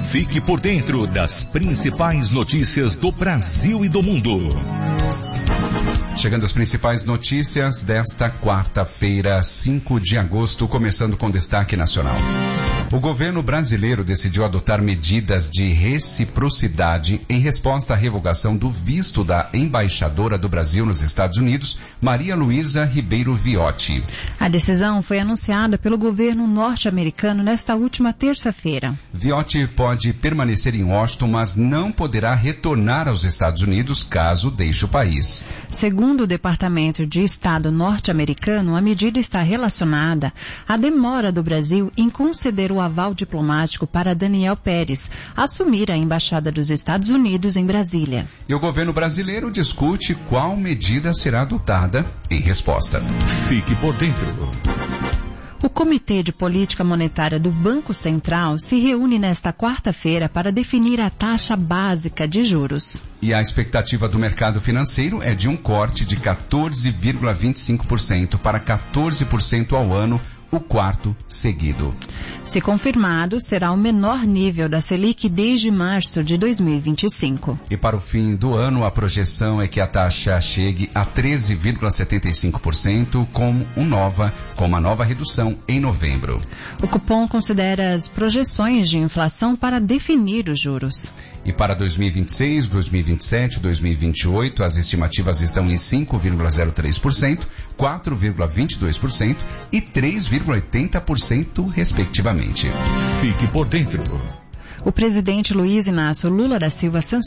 Fique por dentro das principais notícias do Brasil e do mundo. Chegando às principais notícias desta quarta-feira, 5 de agosto, começando com destaque nacional. O governo brasileiro decidiu adotar medidas de reciprocidade em resposta à revogação do visto da embaixadora do Brasil nos Estados Unidos, Maria Luísa Ribeiro Viotti. A decisão foi anunciada pelo governo norte-americano nesta última terça-feira. Viotti pode permanecer em Washington, mas não poderá retornar aos Estados Unidos caso deixe o país. Segundo o Departamento de Estado norte-americano, a medida está relacionada à demora do Brasil em conceder o aval diplomático para Daniel Pérez assumir a embaixada dos Estados Unidos em Brasília. E o governo brasileiro discute qual medida será adotada em resposta. Fique por dentro. O Comitê de Política Monetária do Banco Central se reúne nesta quarta-feira para definir a taxa básica de juros. E a expectativa do mercado financeiro é de um corte de 14,25% para 14% ao ano, o quarto seguido. Se confirmado, será o menor nível da Selic desde março de 2025. E para o fim do ano, a projeção é que a taxa chegue a 13,75% com uma nova redução em novembro. O Copom considera as projeções de inflação para definir os juros. E para 2026, 2027 e 2028, as estimativas estão em 5,03%, 4,22% e 3,80%, respectivamente. Fique por dentro. O presidente Luiz Inácio Lula da Silva